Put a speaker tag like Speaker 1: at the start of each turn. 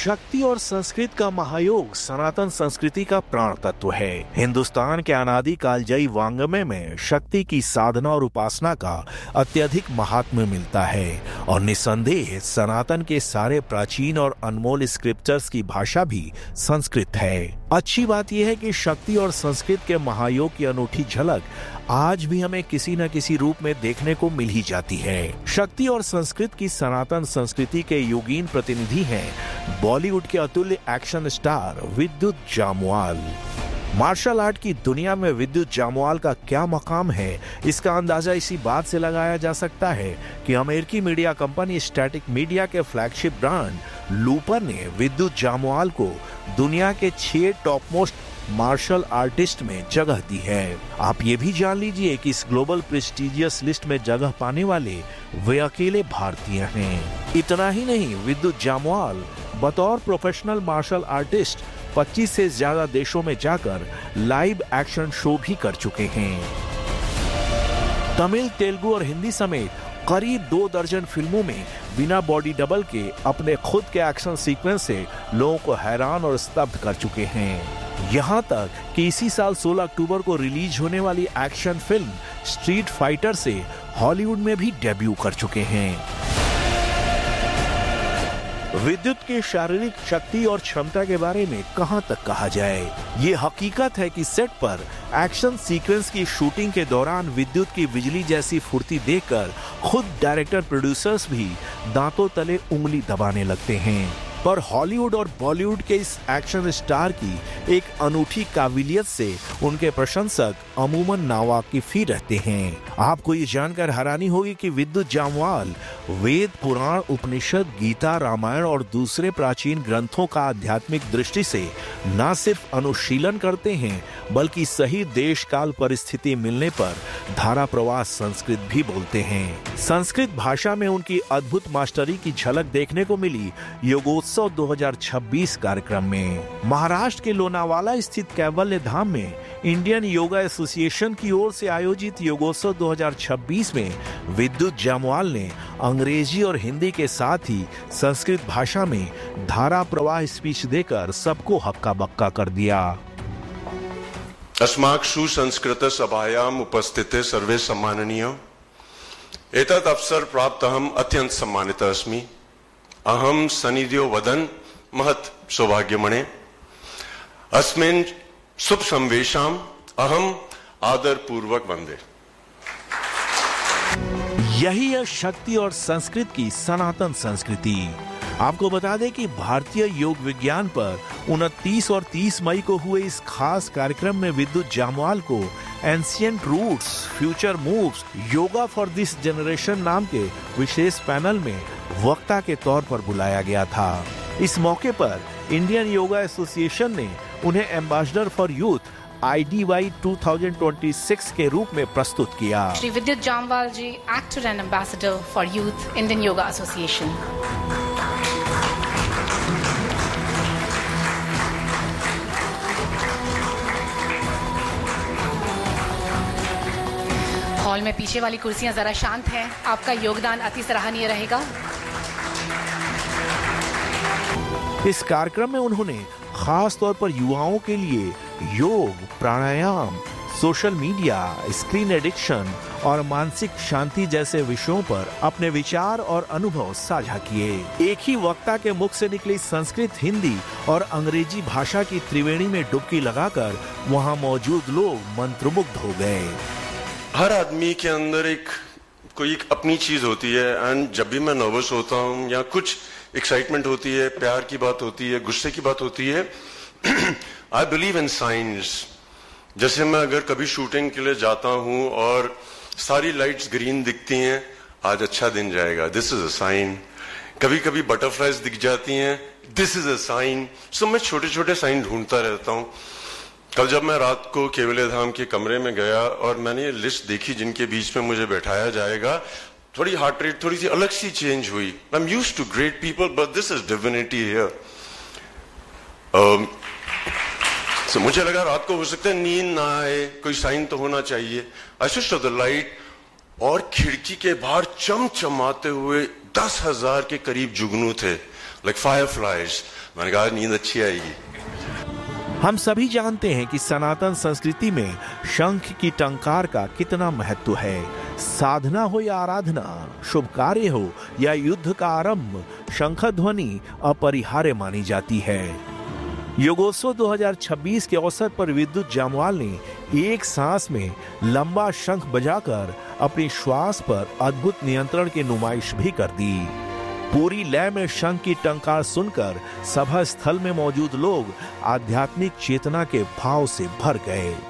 Speaker 1: शक्ति और संस्कृत का महायोग सनातन संस्कृति का प्राण तत्व है। हिंदुस्तान के अनादि कालजयी वांग्मय में शक्ति की साधना और उपासना का अत्यधिक महात्म्य मिलता है और निसंदेह सनातन के सारे प्राचीन और अनमोल स्क्रिप्चर्स की भाषा भी संस्कृत है। अच्छी बात यह है कि शक्ति और संस्कृत के महायोग की अनूठी झलक आज भी हमें किसी न किसी रूप में देखने को मिल ही जाती है। शक्ति और संस्कृत की सनातन संस्कृति के योगीन प्रतिनिधि हैं बॉलीवुड के अतुल्य एक्शन स्टार विद्युत जामवाल। मार्शल आर्ट की दुनिया में विद्युत जामवाल का क्या मकाम है, इसका अंदाजा इसी बात से लगाया जा सकता है कि अमेरिकी मीडिया कंपनी स्टैटिक मीडिया के फ्लैगशिप ब्रांड लूपर ने विद्युत जामवाल को दुनिया के 6 टॉप मोस्ट मार्शल आर्टिस्ट में जगह दी है। आप ये भी जान लीजिए कि इस ग्लोबल प्रेस्टिजियस लिस्ट में जगह पाने वाले वे अकेले भारतीय हैं। इतना ही नहीं, विद्युत जामवाल बतौर प्रोफेशनल मार्शल आर्टिस्ट 25 से ज्यादा देशों में जाकर लाइव एक्शन शो भी कर चुके हैं। तमिल, तेलुगु और हिंदी समेत करीब 2 दर्जन फिल्मों में बिना बॉडी डबल के अपने खुद के एक्शन सीक्वेंस से लोगों को हैरान और स्तब्ध कर चुके हैं। यहाँ तक कि इसी साल 16 अक्टूबर को रिलीज होने वाली एक्शन फिल्म स्ट्रीट फाइटर से हॉलीवुड में भी डेब्यू कर चुके हैं। विद्युत की शारीरिक शक्ति और क्षमता के बारे में कहां तक कहा जाए। ये हकीकत है कि सेट पर एक्शन सीक्वेंस की शूटिंग के दौरान विद्युत की बिजली जैसी फुर्ती देखकर खुद डायरेक्टर प्रोड्यूसर्स भी दांतों तले उंगली दबाने लगते हैं। पर हॉलीवुड और बॉलीवुड के इस एक्शन स्टार की एक अनूठी काबिलियत से उनके प्रशंसक अमूमन नावाकिफ ही रहते हैं। आपको ये जानकर हैरानी होगी कि विद्युत जामवाल वेद, पुराण, उपनिषद, गीता, रामायण और दूसरे प्राचीन ग्रंथों का आध्यात्मिक दृष्टि से न सिर्फ अनुशीलन करते हैं बल्कि सही देश काल परिस्थिति मिलने पर धारा प्रवाह संस्कृत भी बोलते हैं। संस्कृत भाषा में उनकी अद्भुत मास्टरी की झलक देखने को मिली योगोत्सव 2026 कार्यक्रम में। महाराष्ट्र के लोनावाला स्थित कैवल्य धाम में इंडियन योगा एसोसिएशन की ओर से आयोजित योगोत्सव 2026 में विद्युत जामवाल ने अंग्रेजी और हिंदी के साथ ही संस्कृत भाषा में धारा प्रवाह स्पीच देकर सबको हक्का बक्का कर दिया।
Speaker 2: अस्माकं संस्कृत सभायाम उपस्थिते सर्वे सम्माननीय। एतत् अवसर प्राप्त अहम अत्यंत सम्मानित अस्मि। अहम सनिध्यो वदन महत् सौभाग्यमणे। अस्मिन् शुभ संवेशाम अहम आदर पूर्वक वंदे।
Speaker 1: यही है शक्ति और संस्कृत की सनातन संस्कृति। आपको बता दें कि भारतीय योग विज्ञान पर 29 और 30 मई को हुए इस खास कार्यक्रम में विद्युत जामवाल को ancient roots, future moves, yoga for this generation नाम के विशेष पैनल में वक्ता के तौर पर बुलाया गया था। इस मौके पर इंडियन योगा एसोसिएशन ने उन्हें एम्बेसडर फॉर यूथ IDY 2026 के रूप में प्रस्तुत किया।
Speaker 3: श्री विद्युत जामवाल जी, actor and ambassador for youth, Indian yoga association. Hall में पीछे वाली कुर्सियां जरा शांत हैं। आपका योगदान अति सराहनीय रहेगा।
Speaker 1: इस कार्यक्रम में उन्होंने खास तौर पर युवाओं के लिए योग, प्राणायाम, सोशल मीडिया, स्क्रीन एडिक्शन और मानसिक शांति जैसे विषयों पर अपने विचार और अनुभव साझा किए। एक ही वक्ता के मुख से निकली संस्कृत, हिंदी और अंग्रेजी भाषा की त्रिवेणी में डुबकी लगाकर वहां मौजूद लोग मंत्रमुग्ध हो गए।
Speaker 2: हर आदमी के अंदर कोई अपनी चीज होती है एंड जब भी मैं नर्वस होता हूँ या कुछ एक्साइटमेंट होती है, प्यार की बात होती है, गुस्से की बात होती है, आई बिलीव इन साइंस। जैसे मैं अगर कभी शूटिंग के लिए जाता हूँ और सारी लाइट्स ग्रीन दिखती हैं, आज अच्छा दिन जाएगा, दिस इज अ साइन। कभी कभी बटरफ्लाइज दिख जाती हैं, दिस इज अ साइन। सो मैं छोटे छोटे साइन ढूंढता रहता हूँ। कल जब मैं रात को केवल्य धाम के कमरे में गया और मैंने ये लिस्ट देखी जिनके बीच में मुझे बैठाया जाएगा, थोड़ी हार्ट रेट थोड़ी सी अलग सी चेंज हुई। I am used to great people but this is divinity here. मुझे लगा रात को हो सकता है नींद ना आए, कोई साइन तो होना चाहिए। I switched off the light और खिड़की के बाहर चमचमाते हुए 10,000 के करीब जुगनू थे, लाइक फायरफ्लाइज। मैंने कहा नींद अच्छी आएगी।
Speaker 1: हम सभी जानते हैं कि सनातन संस्कृति में शंख की टंकार का कितना महत्व है। साधना हो या आराधना, शुभ कार्य हो या युद्ध का आरंभ, शंख ध्वनि अपरिहार्य मानी जाती है। योगोत्सव 2026 के अवसर पर विद्युत जामवाल ने एक सांस में लंबा शंख बजाकर अपनी श्वास पर अद्भुत नियंत्रण की नुमाइश भी कर दी। पूरी लय में शंख की टंकार सुनकर सभा स्थल में मौजूद लोग आध्यात्मिक चेतना के भाव से भर गए।